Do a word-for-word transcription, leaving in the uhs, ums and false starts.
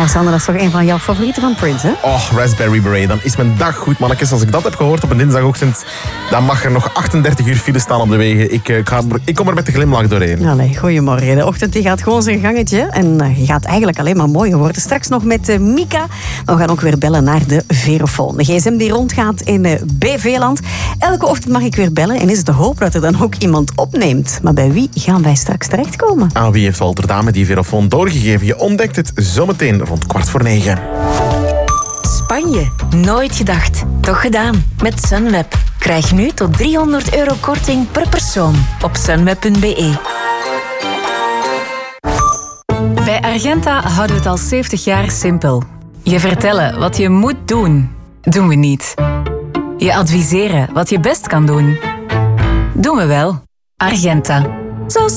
Ja, Sander, dat is toch een van jouw favorieten van Prince, hè? Oh, Raspberry Beret. Dan is mijn dag goed, mannetjes. Als ik dat heb gehoord op een dinsdagochtend, dan mag er nog achtendertig uur file staan op de wegen. Ik, ik, ga, ik kom er met de glimlach doorheen. Allee, goedemorgen. De ochtend die gaat gewoon zijn gangetje. En uh, je gaat eigenlijk alleen maar mooier worden. Straks nog met uh, Mika. Maar we gaan ook weer bellen naar de Verofoon. De gsm die rondgaat in uh, B V-land. Elke ochtend mag ik weer bellen. En is het de hoop dat er dan ook iemand opneemt. Maar bij wie gaan wij straks terechtkomen? Aan wie heeft Walter Dame die Verofoon doorgegeven? Je ontdekt het zometeen rond kwart voor negen. Spanje. Nooit gedacht. Toch gedaan. Met Sunweb. Krijg nu tot driehonderd euro korting per persoon op sunweb punt b e. Bij Argenta houden we het al zeventig jaar simpel. Je vertellen wat je moet doen, doen we niet. Je adviseren wat je best kan doen, doen we wel. Argenta. Zo